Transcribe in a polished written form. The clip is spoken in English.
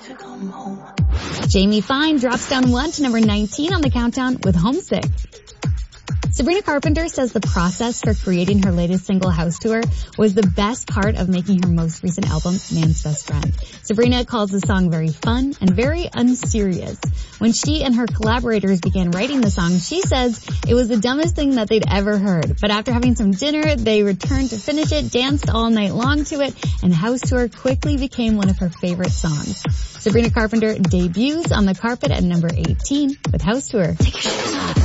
Jamie Fine drops down 1 to number 19 on the countdown with Homesick. Sabrina Carpenter says the process for creating her latest single, House Tour, was the best part of making her most recent album, Man's Best Friend. Sabrina calls the song very fun and very unserious. When she and her collaborators began writing the song, she says it was the dumbest thing that they'd ever heard. But after having some dinner, they returned to finish it, danced all night long to it, and House Tour quickly became one of her favorite songs. Sabrina Carpenter debuts on the carpet at number 18 with House Tour.